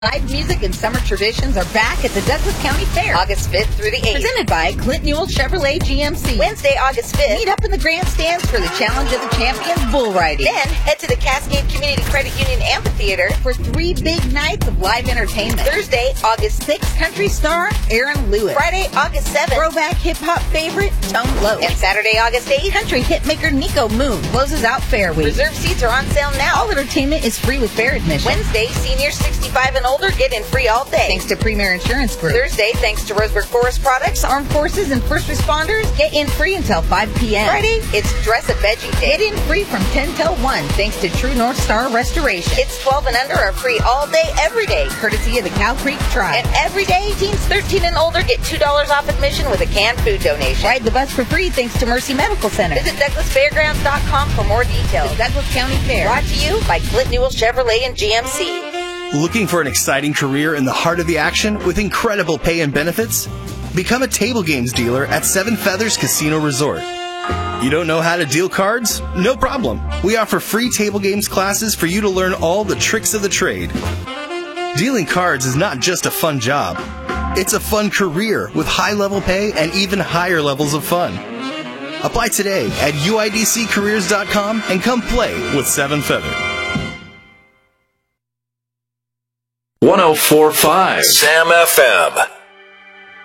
Live music and summer traditions are back at the Douglas County Fair, August 5th through the 8th. Presented by Clint Newell Chevrolet GMC. Wednesday, August 5th, meet up in the grandstands for the Challenge of the Champions bull riding. Then, head to the Cascade Community Credit Union Amphitheater for 3 big nights of live entertainment. Thursday, August 6th, country star Aaron Lewis. Friday, August 7th, throwback hip-hop favorite Tone Loc. And Saturday, August 8th, country hitmaker Nico Moon closes out Fair Week. Reserved seats are on sale now. All entertainment is free with fair admission. Wednesday, seniors 65 and older get in free all day, thanks to Premier Insurance Group. Thursday, thanks to Roseburg Forest Products, armed forces and first responders get in free until 5 p.m. Friday, it's Dress a Veggie Day. Get in free from 10 till 1, thanks to True North Star Restoration. Kids 12 and under are free all day, every day, courtesy of the Cow Creek Tribe. And every day, teens 13 and older get $2 off admission with a canned food donation. Ride the bus for free thanks to Mercy Medical Center. Visit DouglasFairgrounds.com for more details. The Douglas County Fair, brought to you by Clint Newell Chevrolet and GMC. Looking for an exciting career in the heart of the action with incredible pay and benefits? Become a table games dealer at Seven Feathers Casino Resort. You don't know how to deal cards? No problem. We offer free table games classes for you to learn all the tricks of the trade. Dealing cards is not just a fun job. It's a fun career with high-level pay and even higher levels of fun. Apply today at uidccareers.com and come play with Seven Feather. 104.5 Sam FM.